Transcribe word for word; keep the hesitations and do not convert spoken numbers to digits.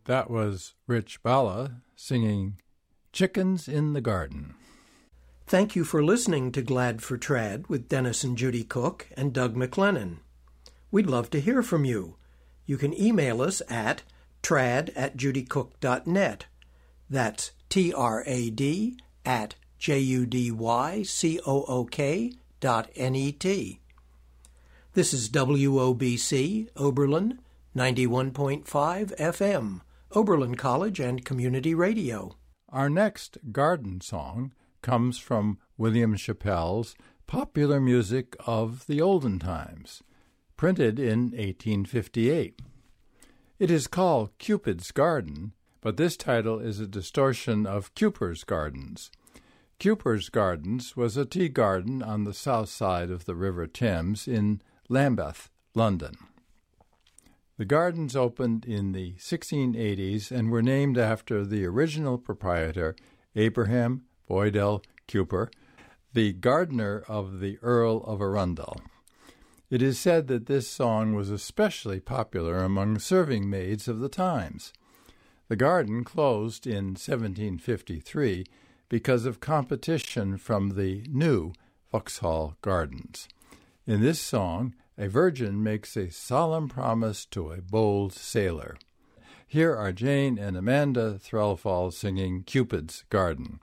That was Rich Bala singing Chickens in the Garden. Thank you for listening to Glad for Trad with Dennis and Judy Cook and Doug McLennan. We'd love to hear from you. You can email us at trad at judycook dot net. That's T R A D at J U D Y C O O K dot N E T. This is W O B C, Oberlin, ninety-one point five F M, Oberlin College and Community Radio. Our next garden song comes from William Chappell's Popular Music of the Olden Times, printed in eighteen fifty-eight. It is called Cupid's Garden, but this title is a distortion of Cowper's Gardens. Cowper's Gardens was a tea garden on the south side of the River Thames in Lambeth, London. The gardens opened in the sixteen eighties and were named after the original proprietor, Abraham Boydell Cowper, the gardener of the Earl of Arundel. It is said that this song was especially popular among serving maids of the times. The garden closed in seventeen fifty-three because of competition from the new Vauxhall Gardens. In this song, a virgin makes a solemn promise to a bold sailor. Here are Jane and Amanda Threlfall singing Cupid's Garden.